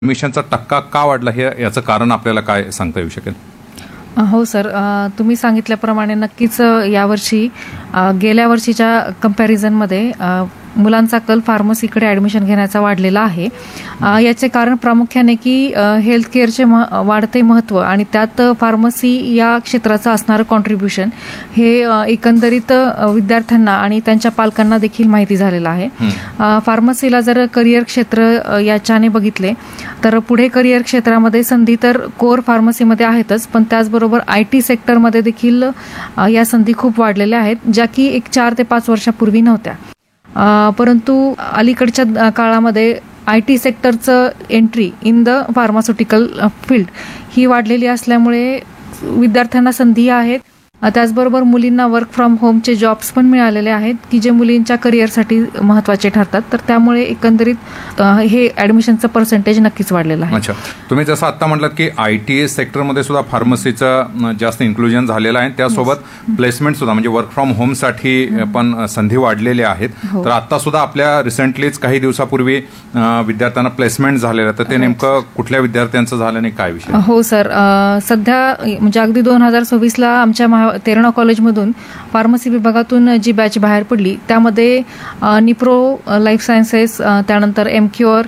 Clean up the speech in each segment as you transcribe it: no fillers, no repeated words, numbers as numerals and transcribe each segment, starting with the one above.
ॲडमिशनचा टक्का का वाढला हे याचं कारण आपल्याला काय सांगता येऊ शकेल? हो सर, तुम्ही सांगितल्याप्रमाणे नक्कीच यावर्षी गेल्या वर्षीच्या कंपॅरिझनमध्ये मुलांचा कल फार्मसीकडे ॲडमिशन घेण्याचा वाढलेला आहे. याचे कारण प्रामुख्याने की हेल्थ केअरचे वाढते महत्त्व आणि त्यात फार्मसी या क्षेत्राचं असणारं कॉन्ट्रीब्युशन हे एकंदरीत विद्यार्थ्यांना आणि त्यांच्या पालकांना देखील माहिती झालेलं आहे. फार्मसीला जर करिअर क्षेत्र याच्याने बघितले तर पुढे करिअर क्षेत्रामध्ये संधी तर कोर फार्मसीमध्ये आहेतच, पण त्याचबरोबर IT सेक्टरमध्ये देखील या संधी खूप वाढलेल्या आहेत, ज्या की एक 4 ते 5 वर्षापूर्वी नव्हत्या. परंतु अलीकडच्या काळामध्ये IT सेक्टरचं entry in the pharmaceutical field ही वाढलेली असल्यामुळे विद्यार्थ्यांना संधी आहेत. त्याचबरोबर मुलींना वर्क फ्रॉम होमचे जॉब्स पण मिळालेले आहेत की जे मुलींच्या करिअरसाठी महत्त्वाचे ठरतात. तर त्यामुळे एकंदरीत हे ॲडमिशनचं पर्सेंटेज नक्कीच वाढलेलं आहे. अच्छा, तुम्ही जसं आता म्हटलात की IT सेक्टरमध्ये सुद्धा फार्मसीचं जास्त इन्क्लुजन झालेलं आहे. त्यासोबत प्लेसमेंट सुद्धा म्हणजे वर्क फ्रॉम होमसाठी पण संधी वाढलेल्या आहेत. तर आता सुद्धा आपल्या रिसेंटलीच काही दिवसापूर्वी विद्यार्थ्यांना प्लेसमेंट झालेलं, तर ते नेमकं कुठल्या विद्यार्थ्यांचं झालं आणि काय विषय? हो सर, सध्या म्हणजे अगदी 2026ला आमच्या तेरणा कॉलेजमधून फार्मसी विभागातून जी बॅच बाहेर पडली त्यामध्ये निप्रो लाईफ सायन्सेस, त्यानंतर MQR,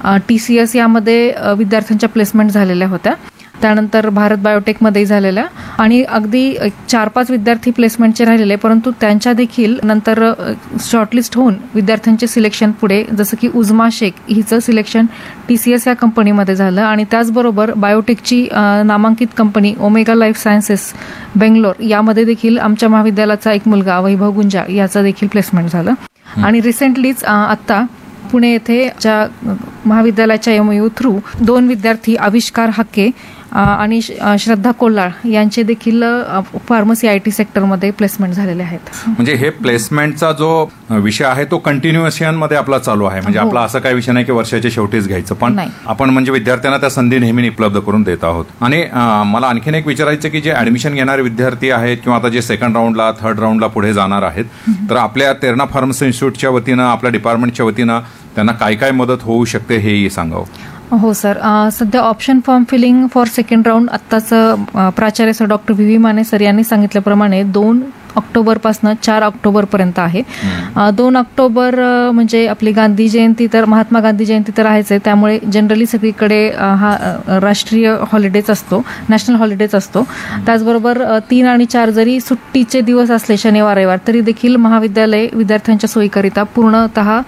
TCS यामध्ये विद्यार्थ्यांच्या प्लेसमेंट झालेल्या होत्या. त्यानंतर भारत बायोटेकमध्येही झालेल्या आणि अगदी 4-5 विद्यार्थी प्लेसमेंटचे राहिलेले, परंतु त्यांच्या देखील नंतर शॉर्टलिस्ट होऊन विद्यार्थ्यांचे सिलेक्शन पुढे, जसं की उजमा शेख हिचं सिलेक्शन TCS या कंपनीमध्ये झालं आणि त्याचबरोबर बायोटेकची नामांकित company omega life sciences Bangalore यामध्ये देखील आमच्या महाविद्यालयाचा एक मुलगा वैभव गुंजा याचं देखील प्लेसमेंट झालं. आणि रिसेंटलीच आत्ता पुणे येथे महाविद्यालयाच्या MOU थ्रू 2 विद्यार्थी आविष्कार हक्के आणि श्रद्धा कोल्हाळ यांचे देखील फार्मसी IT सेक्टरमध्ये प्लेसमेंट झालेले आहेत. म्हणजे हे प्लेसमेंटचा जो विषय आहे तो कंटिन्युएशनमध्ये आपला चालू आहे. म्हणजे आपला असं काही विषय नाही की वर्षाच्या शेवटीच घ्यायचं, पण आपण म्हणजे विद्यार्थ्यांना त्या संधी नेहमी उपलब्ध करून देत आहोत. आणि मला आणखीन एक विचारायचं की जे ऍडमिशन घेणारे विद्यार्थी आहेत किंवा आता जे सेकंड राऊंडला, थर्ड राऊंडला पुढे जाणार आहेत, तर आपल्या तेरणा फार्मसी इन्स्टिट्यूटच्या वतीनं, आपल्या डिपार्टमेंटच्या वतीनं त्यांना काय काय मदत होऊ शकते हेही सांगावं. हो सर, सध्या option form feeling for second round आत्ताच प्राचार्य sir doctor VV Mane sir यांनी सांगितल्याप्रमाणे 2 ऑक्टोबरपासून 4 ऑक्टोबरपर्यंत आहे. 2 ऑक्टोबर म्हणजे आपली गांधी जयंती, तर महात्मा गांधी जयंती तर आहेच आहे, त्यामुळे जनरली सगळीकडे हा राष्ट्रीय हॉलिडेज असतो, नॅशनल हॉलिडेज असतो. त्याचबरोबर 3 आणि 4 जरी सुट्टीचे दिवस असले शनिवार रविवार, तरी देखील महाविद्यालय विद्यार्थ्यांच्या सोयीकरिता पूर्णतः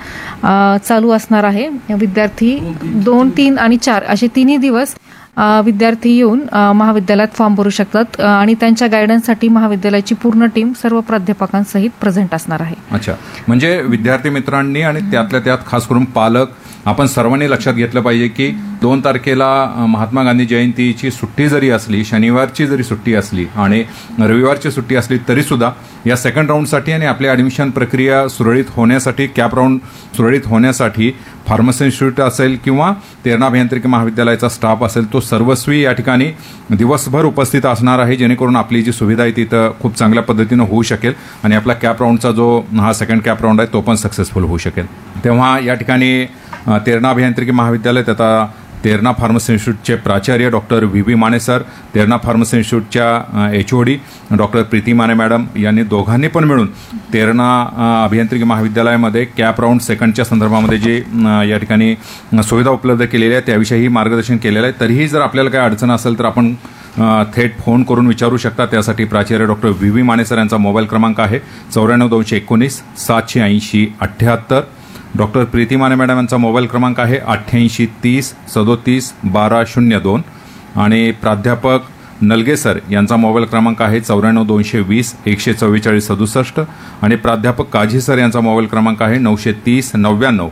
चालू असणार आहे. विद्यार्थी 2, 3 आणि 4 असे 3ही दिवस विद्यार्थी येऊन महाविद्यालयात फॉर्म भरू शकतात आणि त्यांच्या गायडन्ससाठी महाविद्यालयाची पूर्ण टीम सर्व प्राध्यापकांसहित प्रेझेंट असणार आहे. अच्छा, म्हणजे विद्यार्थी मित्रांनी आणि त्यातल्या त्यात खास करून पालक आपण सर्वांनी लक्षात घेतलं पाहिजे की 2 तारखेला महात्मा गांधी जयंतीची सुट्टी जरी असली, शनिवारची जरी सुट्टी असली आणि रविवारची सुट्टी असली, तरी सुद्धा या सेकंड राऊंडसाठी आणि आपली ॲडमिशन प्रक्रिया सुरळीत होण्यासाठी, कॅप राऊंड सुरळीत होण्यासाठी फार्मसी इन्स्टिट्यूट असेल किंवा तेरणा अभियांत्रिकी महाविद्यालयाचा स्टाफ असेल, तो सर्वस्वी या ठिकाणी दिवसभर उपस्थित असणार आहे, जेणेकरून आपली जी सुविधा आहे तिथं खूप चांगल्या पद्धतीनं होऊ शकेल आणि आपला कॅप राऊंडचा जो हा सेकंड कॅप राऊंड आहे तो पण सक्सेसफुल होऊ शकेल. तेव्हा या ठिकाणी तेरणा अभियांत्रिकी महाविद्यालय तथा तेरणा फार्मसी इन्स्टिट्यूटचे प्राचार्य doctor VV Mane sir, Terna pharmacy इन्स्टिट्यूटच्या HOD doctor Preeti Mane madam यांनी दोघांनी पण मिळून तेरणा अभियांत्रिकी महाविद्यालयामध्ये कॅप राऊंड सेकंडच्या संदर्भामध्ये जे या ठिकाणी सुविधा उपलब्ध केलेल्या आहे त्याविषयी मार्गदर्शन केलेलं आहे. तरीही जर आपल्याला काही अडचण असेल तर आपण थेट फोन करून विचारू शकता. त्यासाठी प्राचार्य डॉक्टर VV माने सर यांचा मोबाईल क्रमांक आहे 94 219 780 78. डॉक्टर प्रीती माने मॅडम यांचा मोबाईल क्रमांक आहे 88 30 37 1202 आणि प्राध्यापक नलगे सर यांचा मोबाईल क्रमांक आहे 94 220 144 67 आणि प्राध्यापक काझी सर यांचा मोबाईल क्रमांक आहे 930 99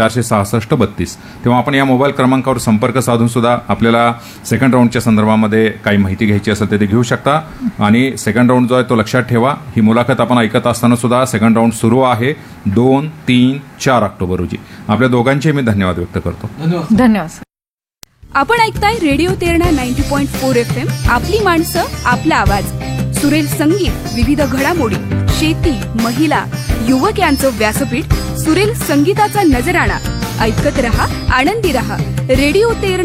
466 32. तेव्हा आपण या मोबाईल क्रमांकावर संपर्क साधून सुद्धा आपल्याला सेकंड राऊंडच्या संदर्भामध्ये काही माहिती घ्यायची असेल तर ते घेऊ शकता. आणि सेकंड राऊंड जो आहे तो लक्षात ठेवा, ही मुलाखत आपण ऐकत असताना सुद्धा सेकंड राऊंड सुरू आहे 2, 3, 4 ऑक्टोबर रोजी. आपल्या दोघांचे मी धन्यवाद व्यक्त करतो. धन्यवाद. आपण ऐकताय रेडिओ तेरणा 90.4 FM, आपली माणसं, आपला आवाज. सुरेल संगीत, विविध घडामोडी, शेती, महिला, युवक यांचं व्यासपीठ, सुरेल संगीताचा नजराणा. ऐकत रहा, आनंदी रहा. रेडिओ तेरणा.